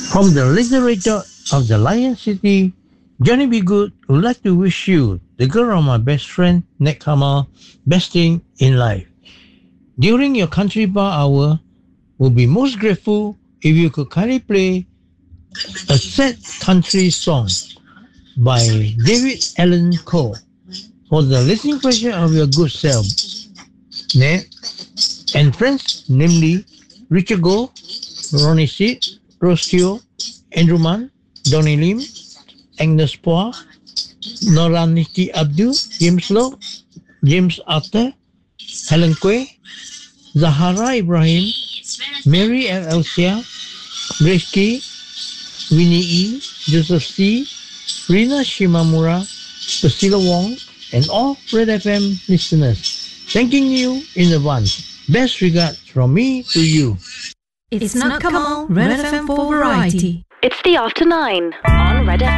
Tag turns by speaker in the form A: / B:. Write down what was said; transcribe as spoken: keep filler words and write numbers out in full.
A: From the literature of the Lion City, Johnny B. Good would like to wish you, the girl of my best friend, Nick Kamal, best thing in life. During your country bar hour, we'll be most grateful if you could kindly play a sad country song by David Allan Coe for the listening pleasure of your good self. Ned and friends, namely Richard Goh, Ronnie Seed, Rose Teo, Andrew Mann, Donny Lim, Agnes Poir, Noraniti Abdul, James Lowe, James Arthur, Helen Quay, Zahara Ibrahim, Mary L. Elsia, Grace Key, Winnie E., Joseph C., Rina Shimamura, Priscilla Wong, and all Red F M listeners. Thanking you in advance. Best regards from me to you.
B: It's not Kamal, Red F M for variety.
C: It's the after nine on Red F M.